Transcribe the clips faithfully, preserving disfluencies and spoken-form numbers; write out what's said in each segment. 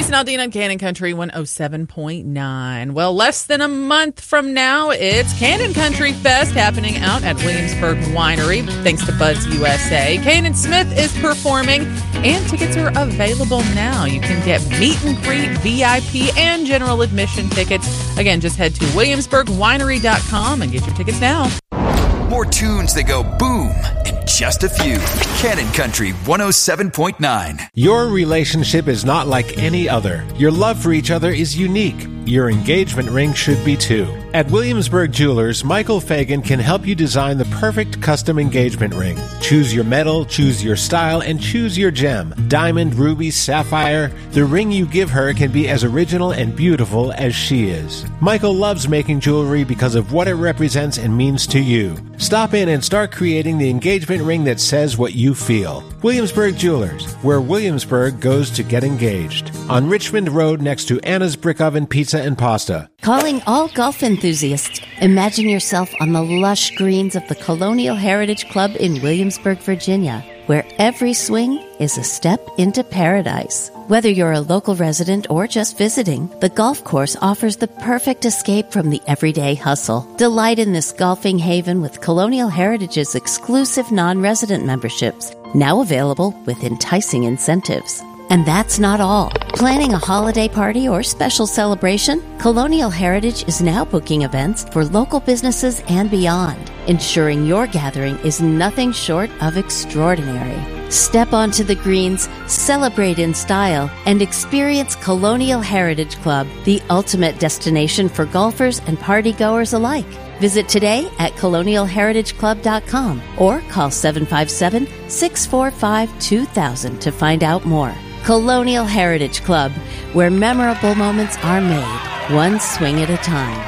Lisa and Aldine on Cannon Country one oh seven point nine. Well, less than a month from now, it's Cannon Country Fest happening out at Williamsburg Winery, thanks to Buds U S A. Kanan Smith is performing, and tickets are available now. You can get meet and greet, V I P, and general admission tickets. Again, just head to williamsburg winery dot com and get your tickets now. More tunes that go boom and just a few. Cannon Country one oh seven point nine. Your relationship is not like any other. Your love for each other is unique. Your engagement ring should be too. At Williamsburg Jewelers, Michael Fagan can help you design the perfect custom engagement ring. Choose your metal, choose your style, and choose your gem. Diamond, ruby, sapphire. The ring you give her can be as original and beautiful as she is. Michael loves making jewelry because of what it represents and means to you. Stop in and start creating the engagement ring that says what you feel. Williamsburg Jewelers, where Williamsburg goes to get engaged. On Richmond Road next to Anna's Brick Oven Pizza and Pasta. Calling all golf enthusiasts. Imagine yourself on the lush greens of the Colonial Heritage Club in Williamsburg, Virginia, where every swing is a step into paradise. Whether you're a local resident or just visiting, the golf course offers the perfect escape from the everyday hustle. Delight in this golfing haven with Colonial Heritage's exclusive non-resident memberships, now available with enticing incentives. And that's not all. Planning a holiday party or special celebration? Colonial Heritage is now booking events for local businesses and beyond, ensuring your gathering is nothing short of extraordinary. Step onto the greens, celebrate in style, and experience Colonial Heritage Club, the ultimate destination for golfers and partygoers alike. Visit today at colonial heritage club dot com or call seven five seven, six four five, two thousand to find out more. Colonial Heritage Club, where memorable moments are made, one swing at a time.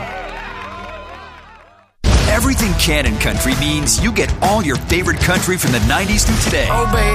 Everything Cannon Country means you get all your favorite country from the nineties to today. Oh, baby.